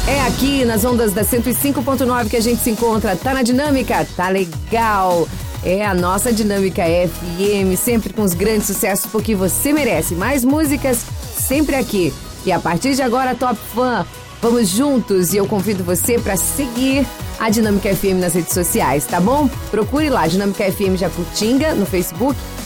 É aqui nas ondas da 105.9 que a gente se encontra. Tá na Dinâmica? Tá legal. É a nossa Dinâmica FM, sempre com os grandes sucessos, porque você merece. Mais músicas, sempre aqui. E a partir de agora, Top Fã. Vamos juntos e eu convido você para seguir a Dinâmica FM nas redes sociais, tá bom? Procure lá, Dinâmica FM Jacutinga, no Facebook